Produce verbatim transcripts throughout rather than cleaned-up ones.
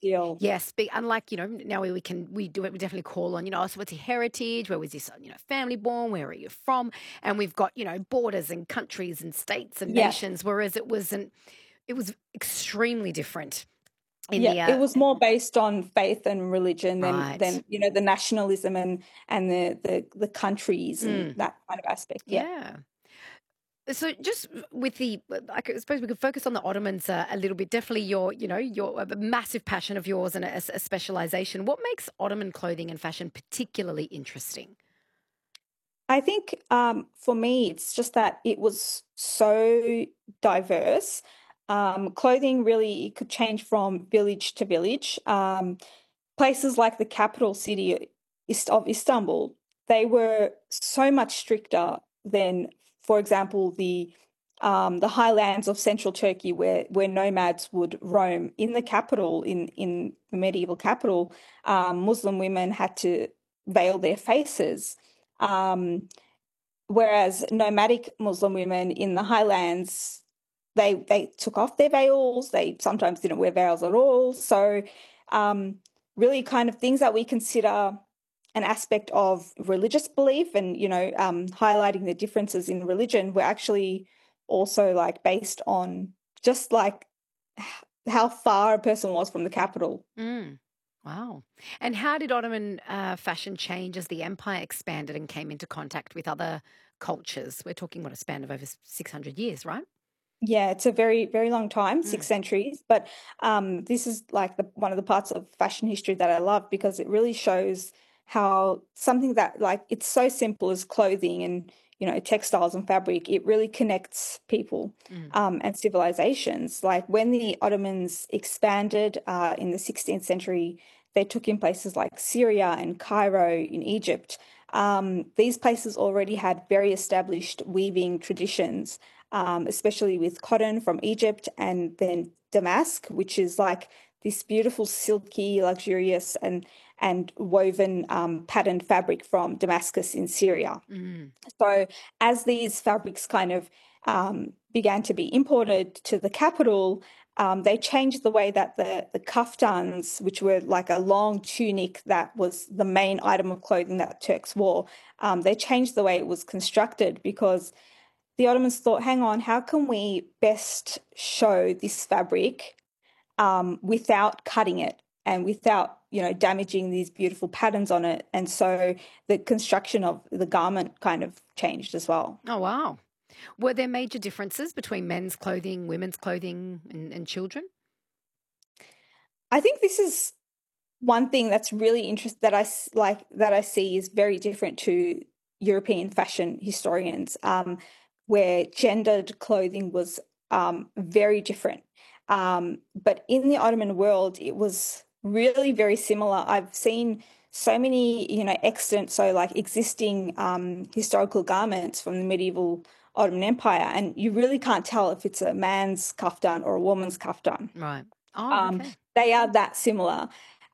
deal. Yes, but unlike, you know, now we we can we do it, we definitely call on, you know, oh, so what's your heritage? Where was this, you know, family born? Where are you from? And we've got, you know, borders and countries and states and Yeah. nations, whereas it wasn't, it was extremely different in Yeah, the it uh, was more based on faith and religion than right. than you know the nationalism and and the the the countries and Mm, that kind of aspect. Yeah. yeah. So just with the, I c- suppose we could focus on the Ottomans uh, a little bit. Definitely your, you know, your a massive passion of yours and a, a specialization. What makes Ottoman clothing and fashion particularly interesting? I think um, for me, it's just that it was so diverse. Um, clothing really could change from village to village. Um, places like the capital city Ist- of Istanbul, they were so much stricter than, for example, the um, the highlands of central Turkey, where where nomads would roam. In the capital, in in the medieval capital, um, Muslim women had to veil their faces. Um, Whereas nomadic Muslim women in the highlands, they they took off their veils. They sometimes didn't wear veils at all. So, um, really, kind of things that we consider an aspect of religious belief, and you know, um, highlighting the differences in religion, were actually also like based on just like h- how far a person was from the capital. Mm. Wow. And how did Ottoman uh, fashion change as the empire expanded and came into contact with other cultures? We're talking, what, a span of over six hundred years, right? Yeah, it's a very, very long time, Mm. six centuries. But um, this is like the one of the parts of fashion history that I love because it really shows how something that like it's so simple as clothing and you know textiles and fabric, it really connects people Mm. um, and civilizations. Like when the Ottomans expanded uh, in the sixteenth century, they took in places like Syria and Cairo in Egypt. Um, these places already had very established weaving traditions um, especially with cotton from Egypt and then damask, which is like this beautiful, silky, luxurious, and and woven um, patterned fabric from Damascus in Syria. Mm. So as these fabrics kind of um, began to be imported to the capital, um, they changed the way that the, the kaftans, which were like a long tunic that was the main item of clothing that Turks wore, um, they changed the way it was constructed because the Ottomans thought, hang on, how can we best show this fabric um, without cutting it and without, you know, damaging these beautiful patterns on it? And so the construction of the garment kind of changed as well. Oh, wow. Were there major differences between men's clothing, women's clothing, and, and children? I think this is one thing that's really interesting that I s- like that I see is very different to European fashion historians, um, where gendered clothing was um, very different. Um, but in the Ottoman world, it was really very similar. I've seen so many, you know, extant, so like existing um, historical garments from the medieval Ottoman Empire, and you really can't tell if it's a man's kaftan or a woman's kaftan. Right. Oh, Um, okay. they are that similar.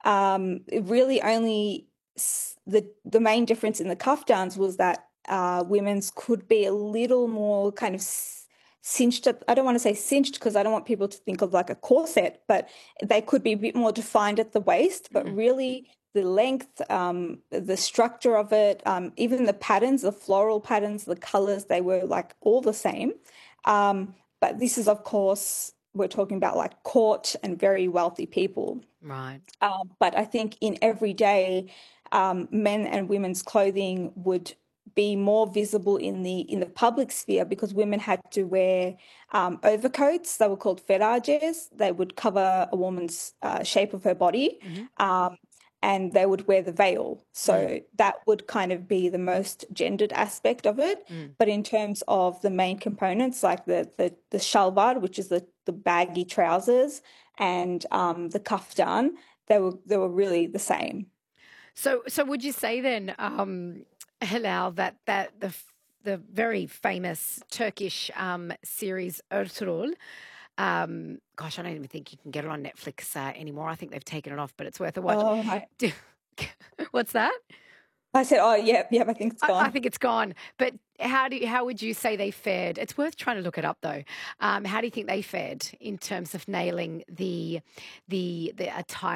Um, it really only s- the the main difference in the kaftans was that uh, women's could be a little more kind of s- cinched. At, I don't want to say cinched because I don't want people to think of like a corset, but they could be a bit more defined at the waist. But Mm. really, the length, um, the structure of it, um, even the patterns, the floral patterns, the colors, they were like all the same. Um, but this is, of course, we're talking about like court and very wealthy people. Right. Um, but I think in everyday, um, men and women's clothing would be more visible in the in the public sphere because women had to wear um, overcoats. They were called ferages. They would cover a woman's uh, shape of her body, Hmm. um, and they would wear the veil. Mm. So that would kind of be the most gendered aspect of it. Mm. But in terms of the main components, like the the the shalvar, which is the the baggy trousers, and um, the kaftan, they were they were really the same. So, so would you say then, um, Hilal, that that the f- the very famous Turkish um, series Ertugrul, um, gosh, I don't even think you can get it on Netflix uh, anymore. I think they've taken it off, but it's worth a watch. Oh, I, Do- What's that? I said, oh, yep, yep, I think it's I, I gone. think it's gone. But how do you, how would you say they fared? It's worth trying to look it up though. Um, how do you think they fared in terms of nailing the the the attire?